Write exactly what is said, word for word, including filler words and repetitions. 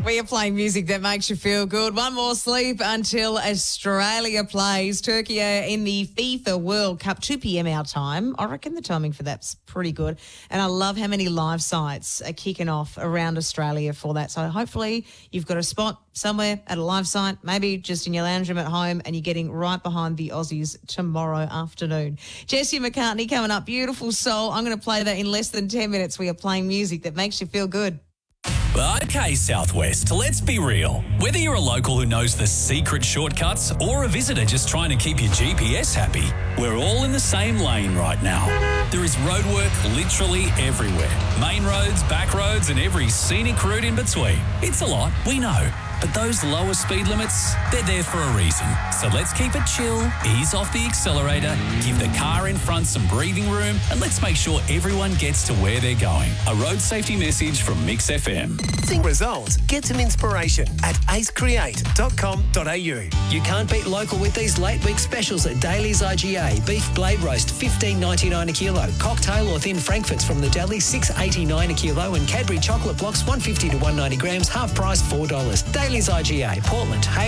We are playing music that makes you feel good. One more sleep until Australia plays. Turkey are in the FIFA World Cup, two p.m. our time. I reckon the timing for that's pretty good. And I love how many live sites are kicking off around Australia for that. So hopefully you've got a spot somewhere at a live site, maybe just in your lounge room at home, and you're getting right behind the Aussies tomorrow afternoon. Jesse McCartney coming up. Beautiful soul. I'm going to play that in less than ten minutes. We are playing music that makes you feel good. Okay, Southwest, let's be real. Whether you're a local who knows the secret shortcuts or a visitor just trying to keep your G P S happy, we're all in the same lane right now. There is roadwork literally everywhere. Main roads, back roads, and every scenic route in between. It's a lot, we know. But those lower speed limits, they're there for a reason. So let's keep it chill, ease off the accelerator, give the car in front some breathing room, and let's make sure everyone gets to where they're going. A road safety message from Mix F M. Think results. Get some inspiration at ace create dot com dot a u. You can't beat local with these late week specials at Daly's I G A. Beef blade roast, fifteen ninety-nine a kilo. Cocktail or thin frankfurts from the deli, six eighty-nine a kilo. And Cadbury chocolate blocks, one fifty to one ninety grams, half price, four dollars. Daly's I G A, Portland.